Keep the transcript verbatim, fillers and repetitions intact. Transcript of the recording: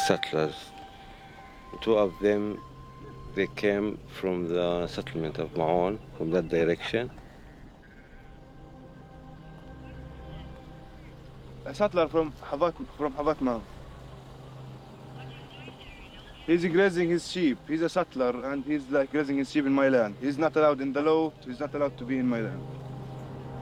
settlers. Two of them, they came from the settlement of Ma'on, from that direction. A settler from Havat, from Havatma. He's grazing his sheep. He's a settler and he's like grazing his sheep in my land. He's not allowed in the law. He's not allowed to be in my land.